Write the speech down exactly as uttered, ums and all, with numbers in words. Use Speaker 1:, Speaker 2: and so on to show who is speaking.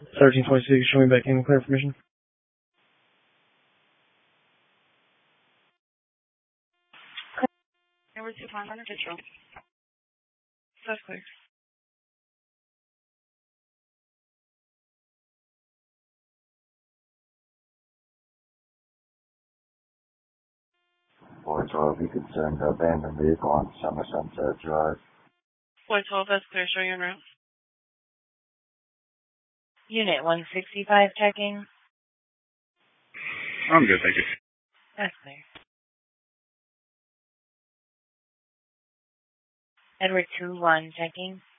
Speaker 1: thirteen twenty-six, showing back in clear information.
Speaker 2: Number two, five hundred control. That's clear.
Speaker 3: four twelve, you could send the abandoned vehicle on Summer Sunset Drive.
Speaker 2: four twelve, that's clear. Show you en route.
Speaker 4: Unit one sixty-five checking.
Speaker 5: I'm good, thank you.
Speaker 4: That's clear. Edward two one checking.